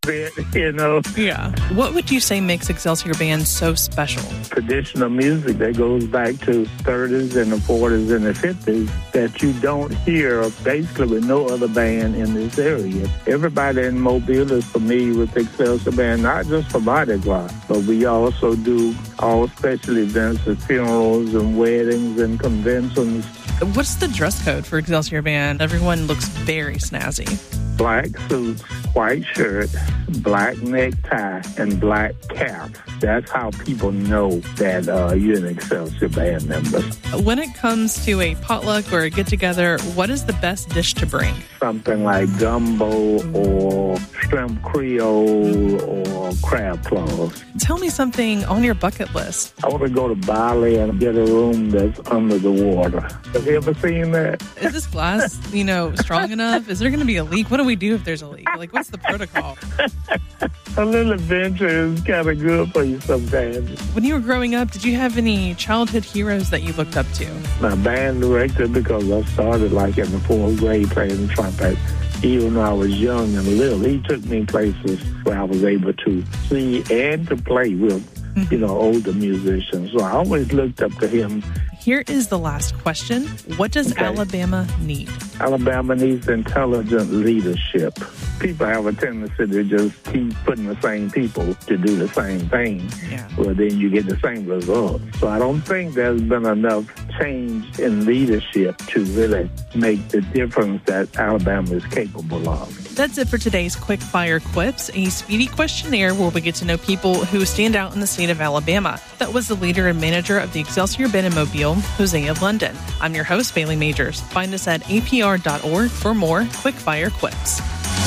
you know. Yeah. What would you say makes Excelsior Band so special? Traditional music that goes back to 30s and the 40s and the 50s that you don't hear basically with no other band in this area. Everybody in Mobile is familiar with Excelsior Band, not just for Mardi Gras, but we also do all special events at funerals and weddings and conventions. What's the dress code for Excelsior Band? Everyone looks very snazzy. Black suits, white shirt, black necktie, and black cap. That's how people know that you're an Excelsior Band member. When it comes to a potluck or a get-together, what is the best dish to bring? Something like gumbo or shrimp creole or crab claws. Tell me something on your bucket list. I want to go to Bali and get a room that's under the water. Have you ever seen that? Is this glass, strong enough? Is there going to be a leak? What do we do if there's a leak? Like, what's the protocol? A little adventure is kind of good for you sometimes. When you were growing up, did you have any childhood heroes that you looked up to? My band director, because I started like in the 4th grade playing trumpet. Even though I was young and little, he took me places where I was able to see and to play with, older musicians. So I always looked up to him. Here is the last question. What does Alabama need? Alabama needs intelligent leadership. People have a tendency to just keep putting the same people to do the same thing. Yeah. Well, then you get the same result. So I don't think there's been enough change in leadership to really make the difference that Alabama is capable of. That's it for today's Quick Fire Quips, a speedy questionnaire where we get to know people who stand out in the state of Alabama. That was the leader and manager of the Excelsior Band in Mobile, Hosea London. I'm your host, Bailey Majors. Find us at apr.org for more Quick Fire Quips.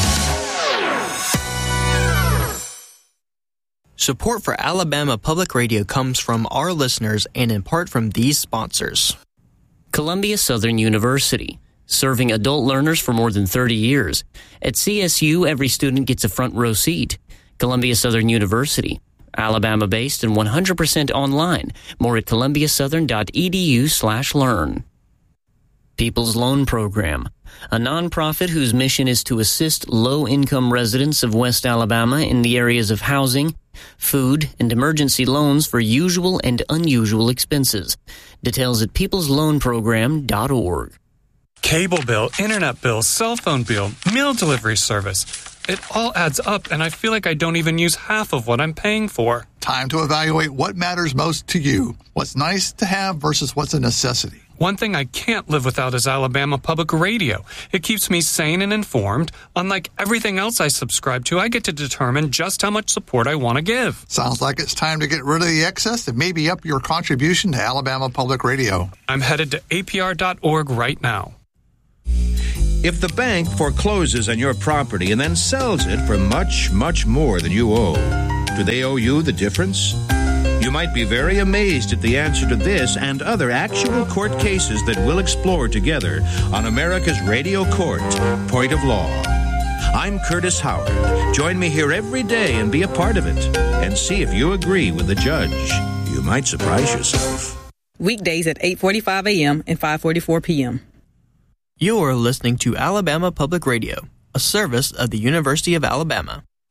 Support for Alabama Public Radio comes from our listeners and in part from these sponsors. Columbia Southern University, serving adult learners for more than 30 years. At CSU, every student gets a front row seat. Columbia Southern University, Alabama-based and 100% online. More at columbiasouthern.edu/learn. People's Loan Program, a nonprofit whose mission is to assist low-income residents of West Alabama in the areas of housing, food, and emergency loans for usual and unusual expenses. Details at peoplesloanprogram.org. Cable bill, internet bill, cell phone bill, meal delivery service. It all adds up, and I feel like I don't even use half of what I'm paying for. Time to evaluate what matters most to you. What's nice to have versus what's a necessity. One thing I can't live without is Alabama Public Radio. It keeps me sane and informed. Unlike everything else I subscribe to, I get to determine just how much support I want to give. Sounds like it's time to get rid of the excess and maybe up your contribution to Alabama Public Radio. I'm headed to apr.org right now. If the bank forecloses on your property and then sells it for much, much more than you owe, do they owe you the difference? You might be very amazed at the answer to this and other actual court cases that we'll explore together on America's Radio Court, Point of Law. I'm Curtis Howard. Join me here every day and be a part of it. And see if you agree with the judge. You might surprise yourself. Weekdays at 8:45 a.m. and 5:44 p.m. You are listening to Alabama Public Radio, a service of the University of Alabama.